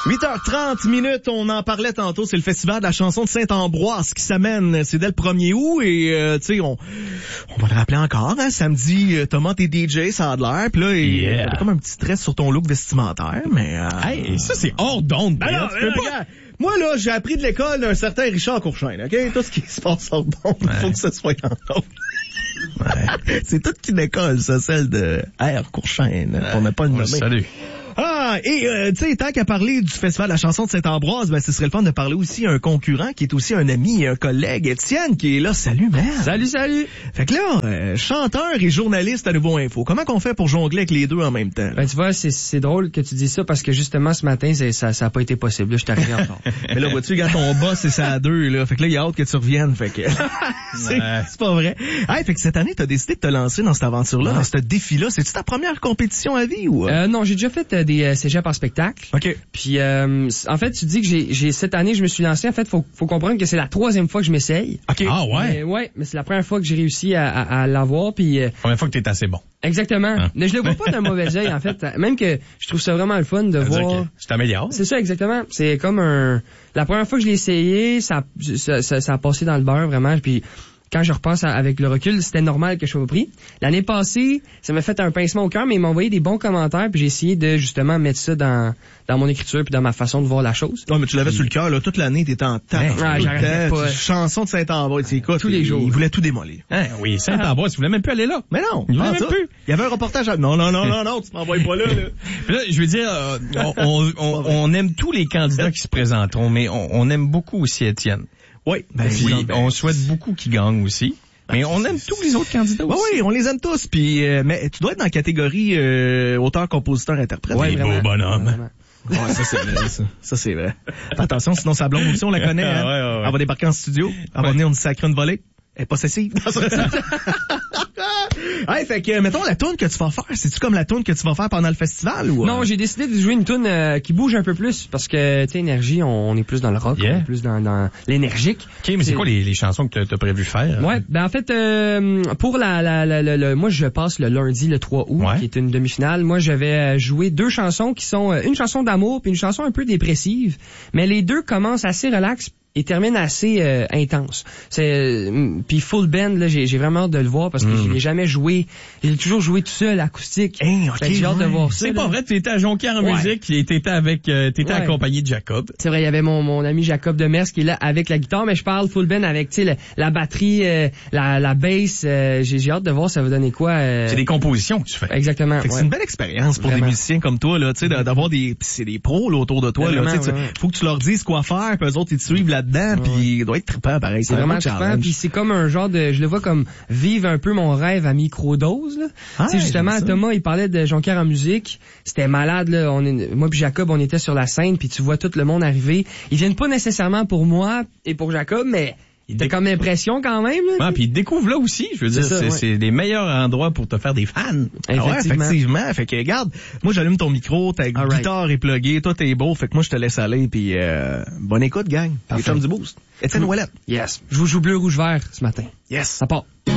8h30, on en parlait tantôt, c'est le festival de la chanson de Saint-Ambroise qui s'amène, c'est dès le 1er août et tu sais, on va le rappeler encore, hein, samedi, Thomas, t'es DJ, ça a de l'air, pis là, il y a comme un petit stress sur ton look vestimentaire, mais... Hey, ça c'est hors d'onde, Moi, là, j'ai appris de l'école d'un certain Richard Courchaine, OK? Tout ce qui se passe hors d'onde, il faut que ce soit en onde. Ouais. C'est toute une école, ça, celle de R. Courchaine, pour ne pas le nommer. Salut. Tu sais, tant qu'à parler du Festival de la chanson de Saint-Ambroise, ben, ce serait le fun de parler aussi à un concurrent qui est aussi un ami et un collègue, Étienne, qui est là. Salut, man. Salut. Fait que là, chanteur et journaliste à Nouveau Info. Comment qu'on fait pour jongler avec les deux en même temps? Ben, tu vois, c'est drôle que tu dis ça parce que justement, ce matin, ça a pas été possible. Là, je t'arrive en retard. Mais là, vois-tu, regarde, ton boss, c'est ça à deux, là. Fait que là, il a hâte que tu reviennes. Fait que, c'est pas vrai. Hey, fait que cette année, t'as décidé de te lancer dans cette aventure-là, dans ce défi-là. C'est-tu ta première compétition à vie ou? Non, j'ai déjà fait des cégeps en spectacle. OK. Puis, en fait, tu dis que j'ai cette année, je me suis lancé. En fait, faut comprendre que c'est la 3e fois que je m'essaye. OK. Ah ouais? Mais c'est la première fois que j'ai réussi à l'avoir. Puis, première fois que t'es assez bon. Exactement. Hein? Mais je le vois pas d'un mauvais œil, en fait. Même que je trouve ça vraiment le fun de voir. Tu t'améliores. C'est ça, exactement. C'est comme la première fois que je l'ai essayé, ça a passé dans le beurre, vraiment. Puis, quand je repense avec le recul, c'était normal que je sois pas pris. L'année passée, ça m'a fait un pincement au cœur, mais ils m'ont envoyé des bons commentaires, puis j'ai essayé de justement mettre ça dans mon écriture puis dans ma façon de voir la chose. Non, mais tu l'avais sur le cœur, là. Toute l'année, t'étais en temps. J'arrêtais pas. Chanson de Saint-Ambroise, c'est quoi? Tous les jours. Il voulait tout démolir. Oui, Saint-Ambroise, tu voulais même plus aller là. Mais non. Il voulait même plus. Il y avait un reportage Non, tu m'envoies pas là. Puis là, je veux dire, on aime tous les candidats qui se présenteront, mais on aime beaucoup aussi Étienne. Oui. On souhaite beaucoup qu'il gagne aussi. Mais on aime tous les autres candidats aussi. Oui, on les aime tous. Puis, mais tu dois être dans la catégorie auteur, compositeur, interprète. Ouais, beau bonhomme. Ouais, ça c'est vrai, ça. Ça c'est vrai. Attention, sinon sa blonde aussi, on la connaît. Hein? Ouais. Elle va débarquer en studio. Elle va venir nous sacrer une volée. Elle est possessive. Hey, fait que, mettons, la toune que tu vas faire, c'est-tu comme la toune que tu vas faire pendant le festival ou? Non, j'ai décidé de jouer une toune qui bouge un peu plus parce que, tu sais, Énergie, on est plus dans le rock, on est plus dans l'énergique. OK, mais c'est quoi les chansons que t'as prévu faire? Ouais, ben en fait, pour moi je passe le lundi, le 3 août, qui est une demi-finale. Moi, je vais jouer 2 chansons qui sont une chanson d'amour puis une chanson un peu dépressive, mais les deux commencent assez relax et termine assez intense. Puis full band, là, j'ai vraiment hâte de le voir parce que je l'ai jamais joué. J'ai toujours joué tout seul, acoustique. J'ai hâte de voir ça. C'est pas vrai, t'étais à Jonquière en musique et t'étais accompagné de Jacob. C'est vrai, il y avait mon ami Jacob Demers qui est là avec la guitare, mais je parle full band avec, tu sais, la batterie, la bass. J'ai hâte de voir ça va donner quoi. C'est des compositions que tu fais. Exactement. Fait que c'est une belle expérience pour des musiciens comme toi, là, tu sais, d'avoir c'est des pros là, autour de toi, là. Faut que tu leur dises quoi faire, puis eux autres ils te suivent là-dedans, puis il doit être trippant pareil. C'est vraiment trippant, puis c'est comme un genre de, je le vois comme vivre un peu mon rêve à microdose, là. Tu sais, justement, Thomas, il parlait de Jonquière en musique. C'était malade, là. Moi puis Jacob, on était sur la scène, puis tu vois tout le monde arriver. Ils viennent pas nécessairement pour moi et pour Jacob, mais t'as comme l'impression quand même, là. Puis ils te découvrent là aussi. Je veux dire, c'est les meilleurs endroits pour te faire des fans. Effectivement. Fait que, regarde, moi, j'allume ton micro, ta guitare est pluggée, toi, t'es beau, fait que moi, je te laisse aller, puis bonne écoute, gang. Les chums du Boost. Étienne Ouellette. Yes. Je vous joue bleu, rouge, vert ce matin. Yes. Ça part.